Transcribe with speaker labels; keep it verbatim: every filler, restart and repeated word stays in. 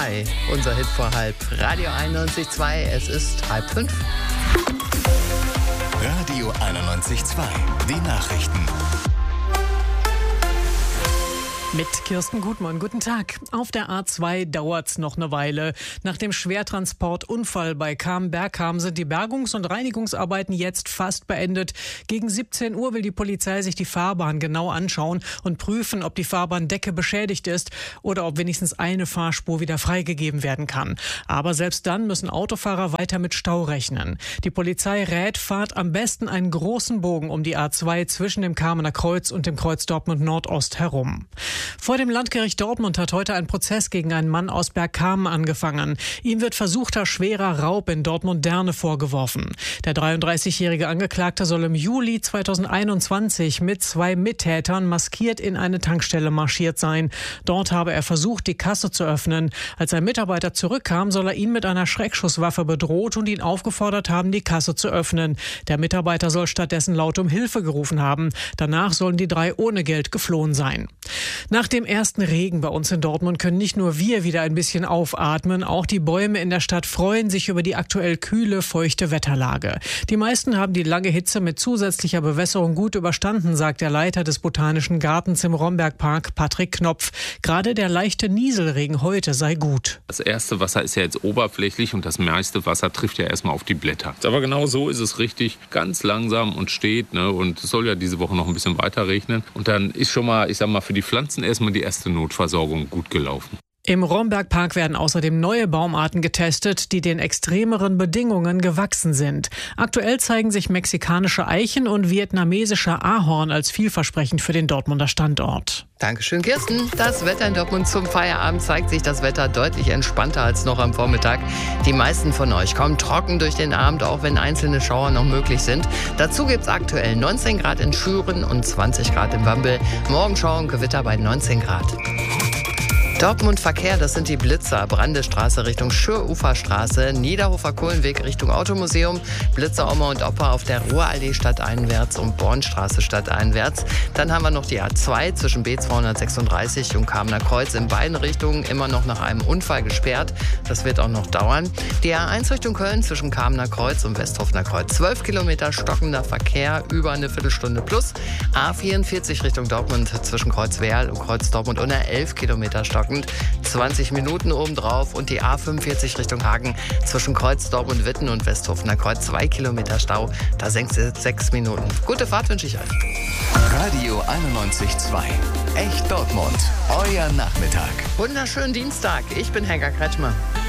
Speaker 1: Mai, unser Hit vor halb. Radio einundneunzig Komma zwei, es ist halb fünf.
Speaker 2: Radio einundneunzig Komma zwei, die Nachrichten.
Speaker 3: Mit Kirsten Gutmann, guten Tag. Auf der A zwei dauert's noch eine Weile. Nach dem Schwertransportunfall bei Cham-Bergham sind die Bergungs- und Reinigungsarbeiten jetzt fast beendet. Gegen siebzehn Uhr will die Polizei sich die Fahrbahn genau anschauen und prüfen, ob die Fahrbahndecke beschädigt ist oder ob wenigstens eine Fahrspur wieder freigegeben werden kann. Aber selbst dann müssen Autofahrer weiter mit Stau rechnen. Die Polizei rät, fahrt am besten einen großen Bogen um die A zwei zwischen dem Kamener Kreuz und dem Kreuz Dortmund Nordost herum. Vor dem Landgericht Dortmund hat heute ein Prozess gegen einen Mann aus Bergkamen angefangen. Ihm wird versuchter schwerer Raub in Dortmund-Derne vorgeworfen. Der dreiunddreißigjährige Angeklagte soll im Juli zweitausendeinundzwanzig mit zwei Mittätern maskiert in eine Tankstelle marschiert sein. Dort habe er versucht, die Kasse zu öffnen. Als ein Mitarbeiter zurückkam, soll er ihn mit einer Schreckschusswaffe bedroht und ihn aufgefordert haben, die Kasse zu öffnen. Der Mitarbeiter soll stattdessen laut um Hilfe gerufen haben. Danach sollen die drei ohne Geld geflohen sein. Nach dem ersten Regen bei uns in Dortmund können nicht nur wir wieder ein bisschen aufatmen, auch die Bäume in der Stadt freuen sich über die aktuell kühle, feuchte Wetterlage. Die meisten haben die lange Hitze mit zusätzlicher Bewässerung gut überstanden, sagt der Leiter des Botanischen Gartens im Rombergpark, Patrick Knopf. Gerade der leichte Nieselregen heute sei gut.
Speaker 4: Das erste Wasser ist ja jetzt oberflächlich und das meiste Wasser trifft ja erstmal auf die Blätter. Aber genau so ist es richtig, ganz langsam und steht, ne? Und es soll ja diese Woche noch ein bisschen weiter regnen. Und dann ist schon mal, ich sag mal, für die Pflanzen erstmal die erste Notversorgung gut gelaufen.
Speaker 3: Im Rombergpark werden außerdem neue Baumarten getestet, die den extremeren Bedingungen gewachsen sind. Aktuell zeigen sich mexikanische Eichen und vietnamesischer Ahorn als vielversprechend für den Dortmunder Standort.
Speaker 1: Dankeschön, Kirsten. Das Wetter in Dortmund zum Feierabend zeigt sich das Wetter deutlich entspannter als noch am Vormittag. Die meisten von euch kommen trocken durch den Abend, auch wenn einzelne Schauer noch möglich sind. Dazu gibt es aktuell neunzehn Grad in Schüren und zwanzig Grad in Wambel. Morgen Schauer und Gewitter bei neunzehn Grad. Dortmund Verkehr, das sind die Blitzer. Brandestraße Richtung Schüruferstraße, Niederhofer Kohlenweg Richtung Automuseum, Blitzer Oma und Opa auf der Ruhrallee stadteinwärts und Bornstraße stadteinwärts. Dann haben wir noch die A zwei zwischen B zweihundertsechsunddreißig und Kamener Kreuz in beiden Richtungen immer noch nach einem Unfall gesperrt. Das wird auch noch dauern. Die A eins Richtung Köln zwischen Kamener Kreuz und Westhofener Kreuz. zwölf Kilometer stockender Verkehr, über eine Viertelstunde plus. A vierundvierzig Richtung Dortmund zwischen Kreuzwerl und Kreuz Dortmund unter elf Kilometer stockend. zwanzig Minuten obendrauf und die A fünfundvierzig Richtung Hagen zwischen Kreuz Dortmund Witten und Westhofener Kreuz zwei Kilometer Stau. Da senkt es sechs Minuten. Gute Fahrt wünsche ich euch.
Speaker 2: Radio einundneunzig Komma zwei. Echt Dortmund. Euer Nachmittag.
Speaker 1: Wunderschönen Dienstag. Ich bin Helga Kretschmer.